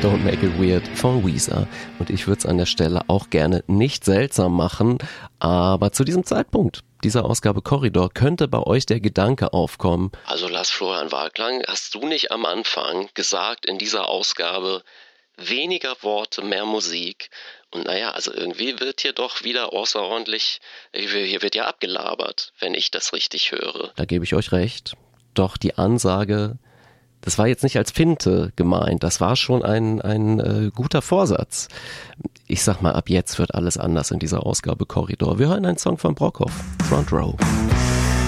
Don't Make It Weird von Weezer. Und ich würde es an der Stelle auch gerne nicht seltsam machen, aber zu diesem Zeitpunkt dieser Ausgabe Korridor könnte bei euch der Gedanke aufkommen. Also Lars Florian Waglang, hast du nicht am Anfang gesagt in dieser Ausgabe, weniger Worte, mehr Musik? Und naja, also irgendwie wird hier doch wieder außerordentlich, hier wird ja abgelabert, wenn ich das richtig höre. Da gebe ich euch recht. Doch die Ansage, das war jetzt nicht als Finte gemeint, das war schon ein guter Vorsatz. Ich sag mal, ab jetzt wird alles anders in dieser Ausgabe Korridor. Wir hören einen Song von Brockhoff, Front Row.